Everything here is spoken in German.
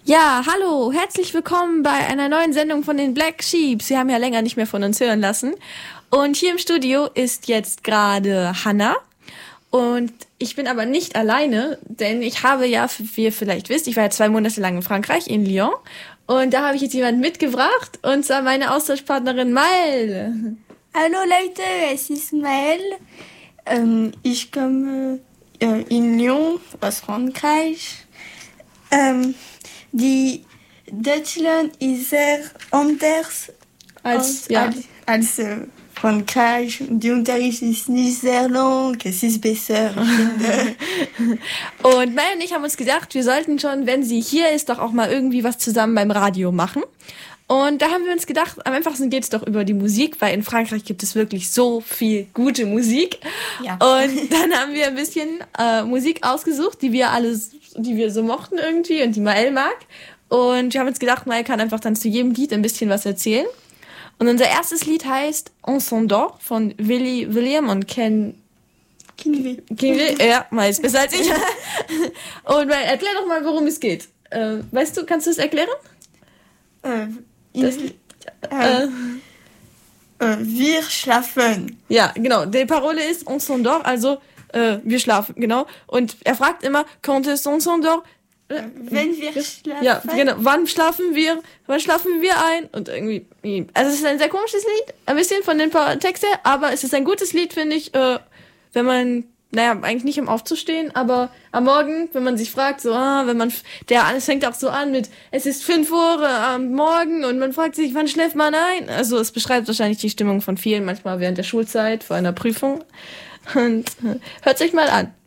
Ja, hallo, herzlich willkommen bei einer neuen Sendung von den Black Sheep. Sie haben ja länger nicht mehr von uns hören lassen. Und hier im Studio ist jetzt gerade Hannah. Und ich bin aber nicht alleine, denn ich habe ja, wie ihr vielleicht wisst, ich war ja 2 Monate lang in Frankreich, in Lyon. Und da habe ich jetzt jemanden mitgebracht, und zwar meine Austauschpartnerin Maëlle. Hallo Leute, es ist Maëlle. Ich komme in Lyon aus Frankreich. Die Deutschland ist sehr anders als Frankreich. Die Unterricht ist nicht sehr lang, es ist besser, ich finde. Und Mel und ich haben uns gedacht, wir sollten schon, wenn sie hier ist, doch auch mal irgendwie was zusammen beim Radio machen. Und da haben wir uns gedacht, am einfachsten geht's doch über die Musik, weil in Frankreich gibt es wirklich so viel gute Musik. Ja. Und dann haben wir ein bisschen Musik ausgesucht, die wir so mochten irgendwie und die Maëlle mag. Und wir haben uns gedacht, Maëlle kann einfach dann zu jedem Lied ein bisschen was erzählen. Und unser erstes Lied heißt On s'endort von Willy William und Ken Kinvey. Ja, Maëlle ist besser als ich. Und Maëlle, erklär doch mal, worum es geht. Weißt du, kannst du es erklären? Wir schlafen. Ja, genau. Die Parole ist On s'endort, also wir schlafen, genau. Und er fragt immer, quand est-ce on s'endort? Wenn wir schlafen. Ja, genau. Wann schlafen wir ein? Und irgendwie, also es ist ein sehr komisches Lied, ein bisschen von den paar Texten, aber es ist ein gutes Lied, finde ich, wenn man, eigentlich nicht um aufzustehen, aber am Morgen, wenn man sich fragt, so, es fängt auch so an mit, es ist 5 Uhr am Morgen und man fragt sich, wann schläft man ein? Also es beschreibt wahrscheinlich die Stimmung von vielen, manchmal während der Schulzeit, vor einer Prüfung. Und hört euch mal an.